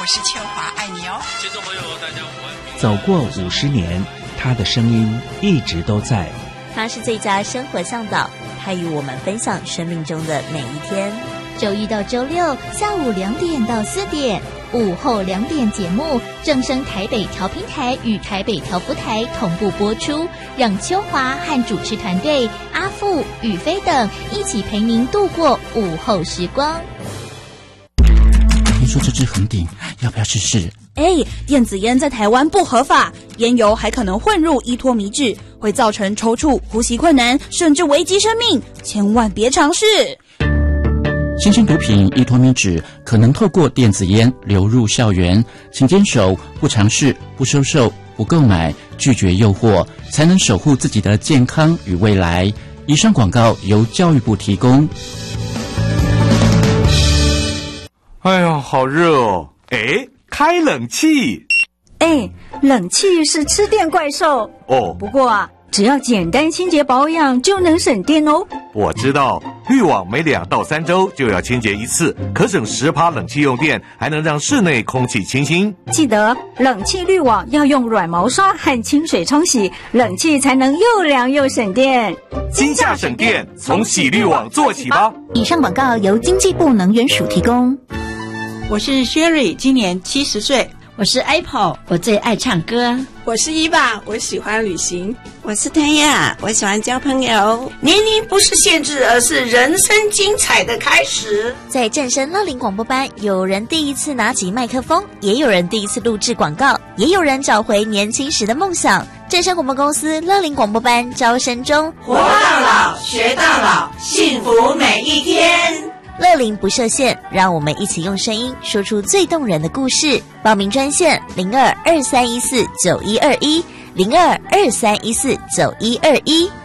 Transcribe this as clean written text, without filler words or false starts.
我是秋华，爱你哦。 听众朋友大家午安。 走过50年，他的声音一直都在。 他是最佳生活向导，他与我们分享生命中的每一天。 周一到周六下午2点到4点，午后2点节目正声台北调频台与台北调福台同步播出，让秋华和主持团队阿富、宇飞等一起陪您度过午后时光。 听说这支红顶要不要试试？ 电子烟在台湾不合法，烟油还可能混入依托米脂，会造成抽搐、呼吸困难，甚至危及生命，千万别尝试。 新型毒品依托米脂可能透过电子烟流入校园，请坚守不尝试、不收受、不购买、拒绝诱惑，才能守护自己的健康与未来。以上广告由教育部提供。 哎呀，好热哦！开冷气。 冷气是吃电怪兽哦。 不过只要简单清洁保养就能省电哦。 我知道，滤网每2到3周就要清洁一次，可省10%冷气用电，还能让室内空气清新。 记得冷气滤网要用软毛刷和清水冲洗，冷气才能又凉又省电。 今夏省电，从洗滤网做起吧。 以上广告由经济部能源署提供。 我是 Sherry， 今年70岁。 我是 Apple， 我最爱唱歌。 我是伊爸，我喜欢旅行。 我是谭雅，我喜欢交朋友。 年龄不是限制，而是人生精彩的开始。 在正声乐龄广播班，有人第一次拿起麦克风，也有人第一次录制广告，也有人找回年轻时的梦想。正声广播公司乐龄广播班招生中， 活到老，学到老，幸福每一天。 乐龄不设限，让我们一起用声音说出最动人的故事。报名专线0223149121，0223149121。